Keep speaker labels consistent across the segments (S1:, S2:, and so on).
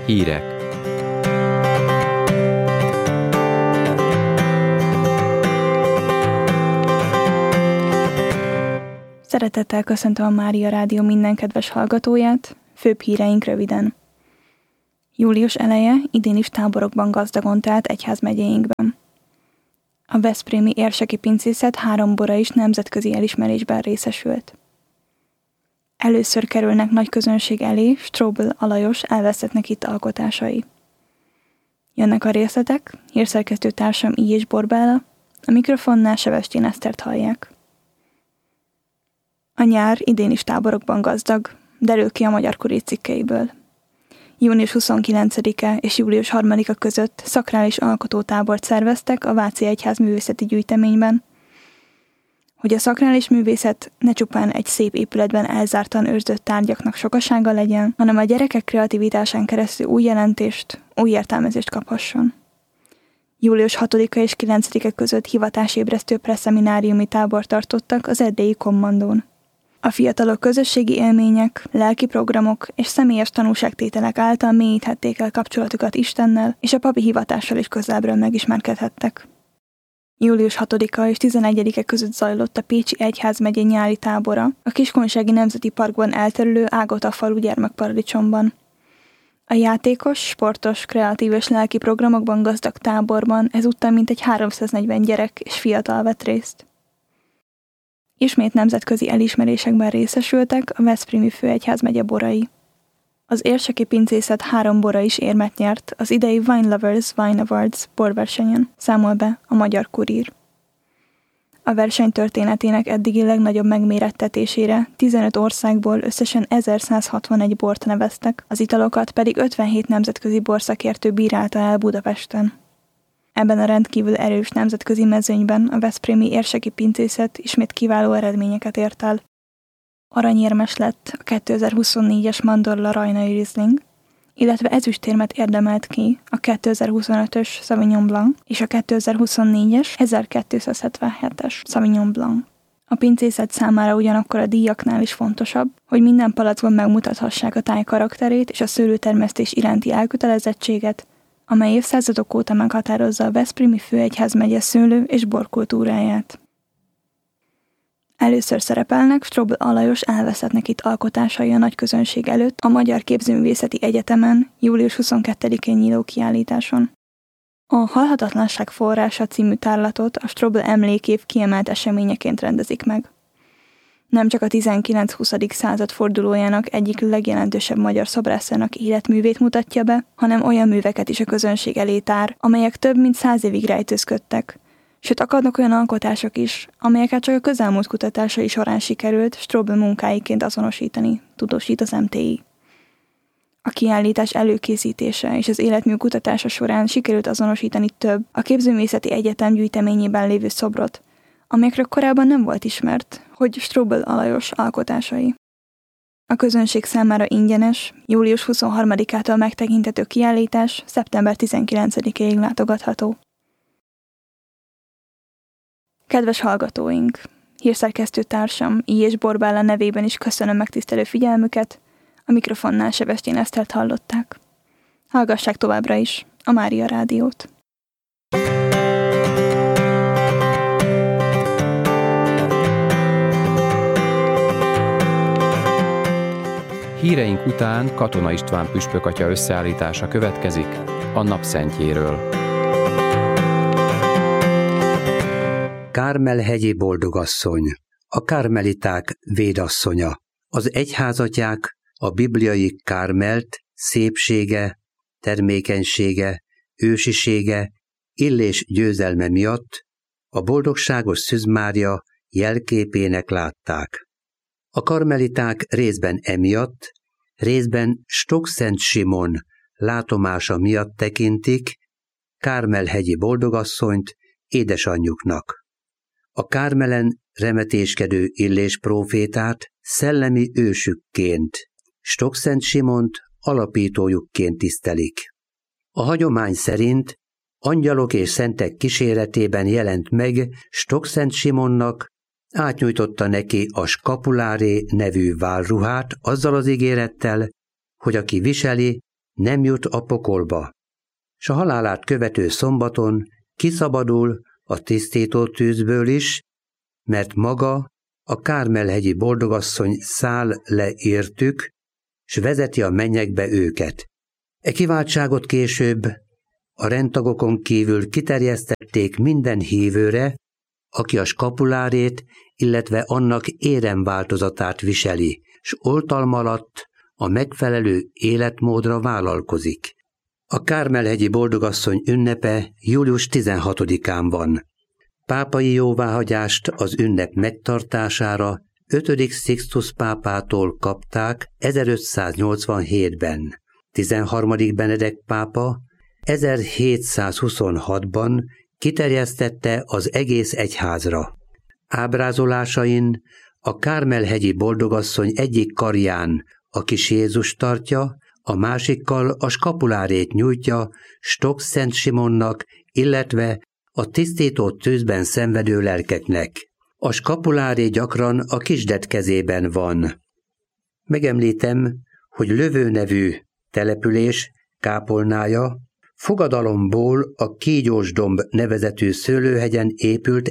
S1: Hírek.
S2: Szeretettel köszöntöm a Mária Rádió minden kedves hallgatóját, főbb híreink röviden. Július eleje idén is táborokban gazdagon telt egyházmegyéinkben. A veszprémi érseki pincészet 3 bora is nemzetközi elismerésben részesült. Először kerülnek nagy közönség elé Strobl Alajos elveszettnek itt alkotásai. Jönnek a részletek, hírszerkesztő társam I. és Borbála, a mikrofonnál Sevestjén Esztert hallják. A nyár idén is táborokban gazdag, derül ki a Magyar Kurír cikkeiből. Június 29-e és július 3-a között szakrális alkotótábort szerveztek a Váci Egyház művészeti gyűjteményben, hogy a szakrális művészet ne csupán egy szép épületben elzártan őrzött tárgyaknak sokasága legyen, hanem a gyerekek kreativitásán keresztül új jelentést, új értelmezést kaphasson. Július 6-a és 9-e között hivatásébresztő presszemináriumi tábort tartottak az erdélyi kommandón. A fiatalok közösségi élmények, lelki programok és személyes tanúságtételek által mélyíthették el kapcsolatukat Istennel, és a papi hivatással is közelebbről megismerkedhettek. Július 6-a és 11-e között zajlott a Pécsi Egyházmegye nyári tábora a Kiskunsági Nemzeti Parkban elterülő Ágota falu gyermekparadicsomban. A játékos, sportos, kreatív és lelki programokban gazdag táborban ezúttal mintegy 340 gyerek és fiatal vett részt. Ismét nemzetközi elismerésekben részesültek a veszprémi főegyházmegye borai. Az érseki pincészet 3 bora is érmet nyert az idei Wine Lovers Wine Awards borversenyen, számol be a Magyar Kurír. A verseny történetének eddigi legnagyobb megmérettetésére 15 országból összesen 1161 bort neveztek, az italokat pedig 57 nemzetközi borszakértő bírálta el Budapesten. Ebben a rendkívül erős nemzetközi mezőnyben a veszprémi érseki pincészet ismét kiváló eredményeket ért el. Aranyérmes lett a 2024-es Mandorla Rajnai Riesling, illetve ezüstérmet érdemelt ki a 2025-ös Sauvignon Blanc és a 2024-es 1277-es Sauvignon Blanc. A pincészet számára ugyanakkor a díjaknál is fontosabb, hogy minden palackban megmutathassák a táj karakterét és a szőlőtermesztés iránti elkötelezettséget, amely évszázadok óta meghatározza a veszprémi főegyházmegye szőlő- és borkultúráját. Először szerepelnek Strobl Alajos elveszettnek itt alkotásai a nagy közönség előtt a Magyar Képzőművészeti Egyetemen július 22-én nyíló kiállításon. A Halhatatlanság forrása című tárlatot a Strobl emlékév kiemelt eseményeként rendezik meg. Nem csak a 19-20. század fordulójának egyik legjelentősebb magyar szobrászának életművét mutatja be, hanem olyan műveket is a közönség elé tár, amelyek több mint 100 évig rejtőzködtek. Sőt, akadnak olyan alkotások is, amelyeket csak a közelmúlt kutatásai során sikerült Strobl munkáiként azonosítani, tudósít az MTI. A kiállítás előkészítése és az életmű kutatása során sikerült azonosítani több a Képzőművészeti Egyetem gyűjteményében lévő szobrot, amelyekről korábban nem volt ismert, hogy Strobl Alajos alkotásai. A közönség számára ingyenes, július 23-ától megtekinthető kiállítás szeptember 19-ig látogatható. Kedves hallgatóink! Hírszerkesztő társam I. és Borbála nevében is köszönöm megtisztelő figyelmüket, a mikrofonnál Sevestjén Esztert hallották. Hallgassák továbbra is a Mária Rádiót.
S1: Híreink után Katona István püspökatya összeállítása következik a napszentjéről.
S3: Kármel-hegyi boldogasszony, a kármeliták védasszonya, az egyházatják a bibliai Kármelt szépsége, termékenysége, ősisége, Illés győzelme miatt a boldogságos Szűz Mária jelképének látták. A karmeliták részben emiatt, részben Stokkszent Simon látomása miatt tekintik Kármel-hegyi boldogasszonyt édesanyjuknak. A Kármelen remetéskedő Illés prófétát szellemi ősükként, Stokkszent Simont alapítójukként tisztelik. A hagyomány szerint angyalok és szentek kíséretében jelent meg Stokkszent Simonnak, átnyújtotta neki a skapuláré nevű válruhát azzal az ígérettel, hogy aki viseli, nem jut a pokolba, s a halálát követő szombaton kiszabadul a tisztító tűzből is, mert maga, a Kármel-hegyi boldogasszony száll le értük, s vezeti a mennyekbe őket. E kiváltságot később a rendtagokon kívül kiterjesztették minden hívőre, aki a skapulárét, illetve annak éremváltozatát viseli, s oltalma alatt a megfelelő életmódra vállalkozik. A Kármel-hegyi boldogasszony ünnepe július 16-án van. Pápai jóváhagyást az ünnep megtartására 5. Sixtus pápától kapták 1587-ben. 13. Benedek pápa 1726-ban kiterjesztette az egész egyházra. Ábrázolásain a Kármel-hegyi boldogasszony egyik karján a kis Jézus tartja, a másikkal a skapulárét nyújtja Stok Szent Simonnak, illetve a tisztító tűzben szenvedő lelkeknek. A skapuláré gyakran a kisdet kezében van. Megemlítem, hogy Lövő nevű település kápolnája fogadalomból a Kígyósdomb nevezetű szőlőhegyen épült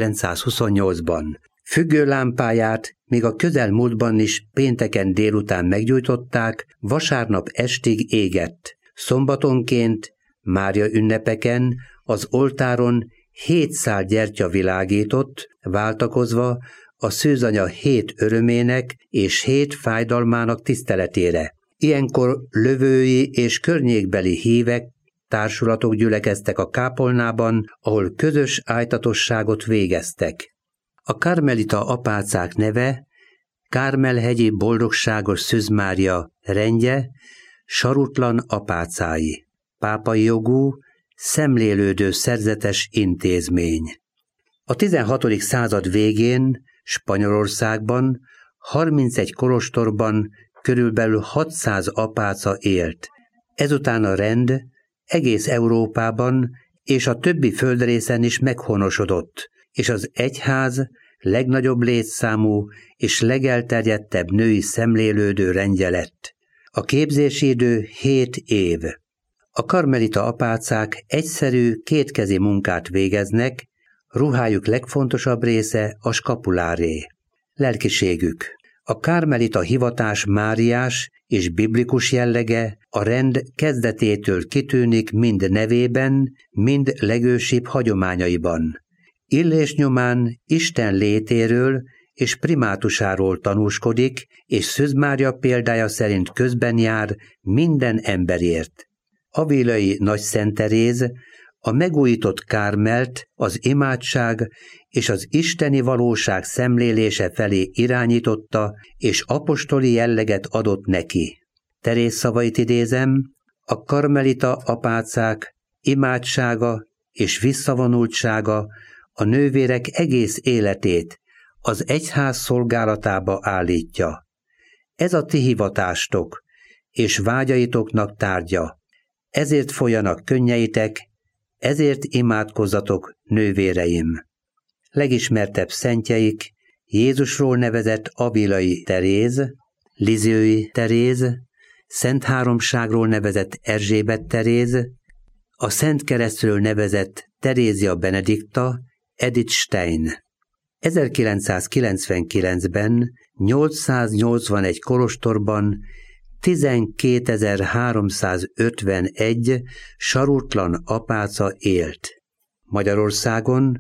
S3: 1928-ban. Függőlámpáját még a közelmúltban is pénteken délután meggyújtották, vasárnap estig égett. Szombatonként, Mária ünnepeken az oltáron 7 szál gyertya világított, váltakozva a szűzanya 7 örömének és 7 fájdalmának tiszteletére. Ilyenkor lövői és környékbeli hívek, társulatok gyülekeztek a kápolnában, ahol közös ájtatosságot végeztek. A karmelita apácák neve Kármel-hegyi boldogságos Szűz Mária rendje, sarutlan apácái. Pápai jogú, szemlélődő szerzetes intézmény. A 16. század végén Spanyolországban 31 kolostorban körülbelül 600 apáca élt. Ezután a rend egész Európában és a többi földrészen is meghonosodott, és az egyház legnagyobb létszámú és legelterjedtebb női szemlélődő rendje lett. A képzési idő 7 év. A karmelita apácák egyszerű, kétkezi munkát végeznek, ruhájuk legfontosabb része a skapuláré. Lelkiségük. A karmelita hivatás máriás és biblikus jellege a rend kezdetétől kitűnik mind nevében, mind legősibb hagyományaiban. Illés nyomán Isten létéről és primátusáról tanúskodik, és Szűz Mária példája szerint közben jár minden emberért. Avilai Nagy Szent Teréz a megújított Kármelt az imádság és az isteni valóság szemlélése felé irányította, és apostoli jelleget adott neki. Teréz szavait idézem: a karmelita apácák imádsága és visszavonultsága a nővérek egész életét az egyház szolgálatába állítja. Ez a ti hivatástok és vágyaitoknak tárgya. Ezért folyanak könnyeitek, ezért imádkozzatok, nővéreim. Legismertebb szentjeik Jézusról nevezett Avilai Teréz, Lisieux Teréz, Szent Háromságról nevezett Erzsébet Teréz, a Szent Keresztről nevezett Terézia Benedikta, Edith Stein. 1999-ben 881 kolostorban 12.351 sarutlan apáca élt. Magyarországon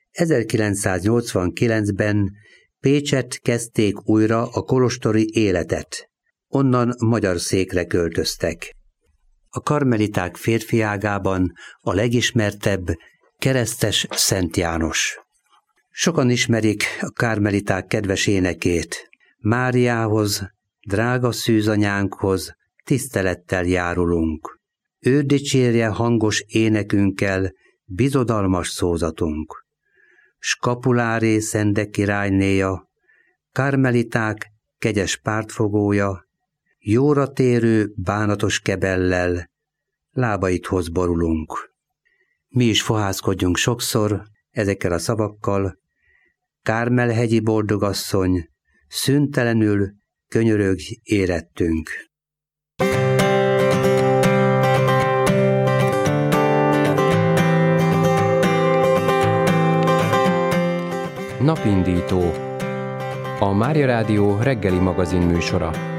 S3: 1989-ben Pécsett kezdték újra a kolostori életet. Onnan magyar székre költöztek. A karmeliták férfiágában a legismertebb keresztes Szent János. Sokan ismerik a karmeliták kedves énekét. Máriához, drága szűzanyánkhoz tisztelettel járulunk. Ő dicsérje hangos énekünkkel bizodalmas szózatunk. Skapuláré Szende királynéja, karmeliták kegyes pártfogója, jóra térő bánatos kebellel lábaithoz borulunk. Mi is fohászkodjunk sokszor ezekkel a szavakkal: Kármel-hegyi boldogasszony, szüntelenül könyörögj érettünk.
S1: Napindító, a Mária Rádió reggeli magazin műsora.